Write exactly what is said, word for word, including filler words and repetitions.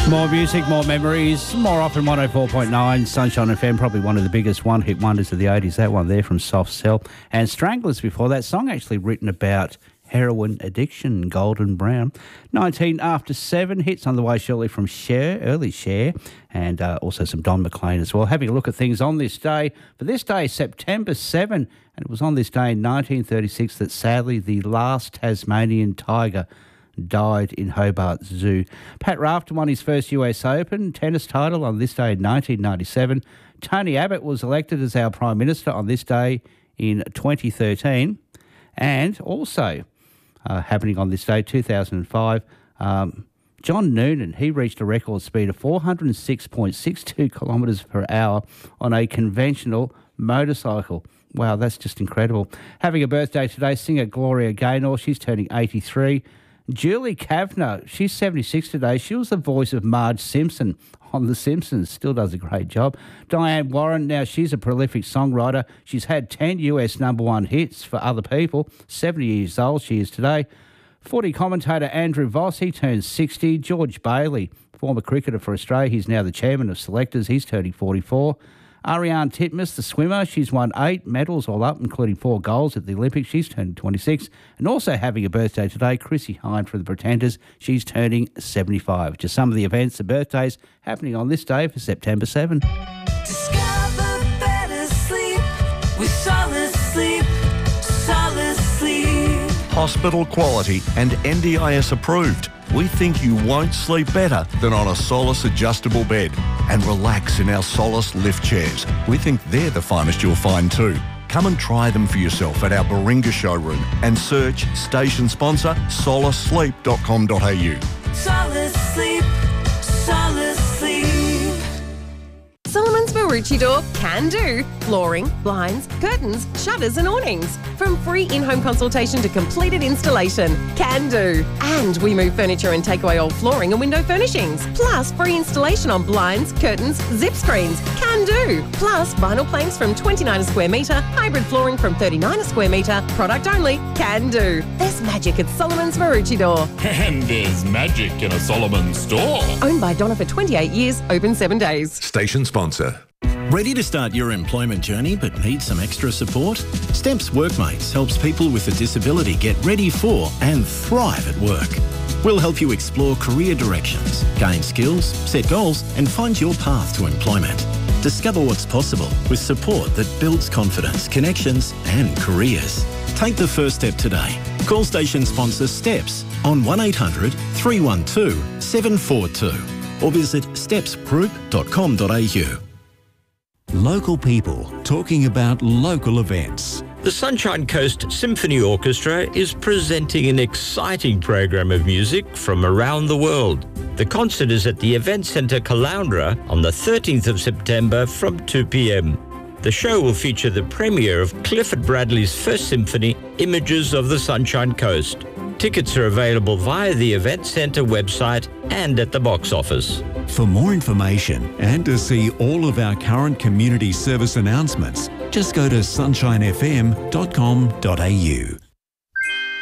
More music, more memories, more often one oh four point nine, Sunshine F M, probably one of the biggest one-hit wonders of the eighties, that one there from Soft Cell. And Stranglers before that song actually written about heroin addiction, Golden Brown. nineteen after seven, hits on the way shortly from Cher, early Cher, and uh, also some Don McLean as well. Having a look at things on this day. For this day, September seventh, and it was on this day in nineteen thirty-six that sadly the last Tasmanian tiger died in Hobart Zoo. Pat Rafter won his first U S Open tennis title on this day in nineteen ninety-seven. Tony Abbott was elected as our Prime Minister on this day in twenty thirteen. And also uh, happening on this day, two thousand five, um, John Noonan, he reached a record speed of four hundred six point six two kilometres per hour on a conventional motorcycle. Wow, that's just incredible. Having a birthday today, singer Gloria Gaynor, she's turning eighty-three. Julie Kavner, she's seventy-six today. She was the voice of Marge Simpson on The Simpsons. Still does a great job. Diane Warren, now she's a prolific songwriter. She's had ten U S number one hits for other people. seventy years old she is today. Footy commentator Andrew Voss, he turns sixty. George Bailey, former cricketer for Australia, he's now the chairman of selectors. He's turning forty-four. Ariane Titmus, the swimmer, she's won eight medals all up, including four golds at the Olympics. She's turning twenty-six. And also having a birthday today, Chrissy Hynde from the Pretenders. She's turning seventy-five. Just some of the events and birthdays happening on this day for September seventh. Discover better sleep with Solid Sleep. Solid Sleep. Hospital quality and N D I S approved. We think you won't sleep better than on a Solace adjustable bed. And relax in our Solace lift chairs. We think they're the finest you'll find too. Come and try them for yourself at our Baringa showroom and search station sponsor solar sleep dot com dot a u. Solid Sleep. Solid Sleep. Solomon's Maroochydore can do. Flooring, blinds, curtains, shutters and awnings. From free in-home consultation to completed installation. Can do. And we move furniture and take away old flooring and window furnishings. Plus free installation on blinds, curtains, zip screens. Can do. Plus vinyl planks from twenty-nine a square metre, hybrid flooring from thirty-nine a square metre. Product only. Can do. There's magic at Solomon's Maroochydore. And there's magic in a Solomon store. Owned by Donna for twenty-eight years, open seven days. Station sponsor. Ready to start your employment journey but need some extra support? Steps Workmates helps people with a disability get ready for and thrive at work. We'll help you explore career directions, gain skills, set goals and find your path to employment. Discover what's possible with support that builds confidence, connections and careers. Take the first step today. Call station sponsor Steps on one eight hundred three one two seven four two or visit steps group dot com dot a u. Local people talking about local events. The Sunshine Coast Symphony Orchestra is presenting an exciting program of music from around the world. The concert is at the Event Centre Caloundra on the thirteenth of September from two p m. The show will feature the premiere of Clifford Bradley's first symphony, Images of the Sunshine Coast. Tickets are available via the Event Centre website and at the box office. For more information and to see all of our current community service announcements, just go to sunshine f m dot com dot a u.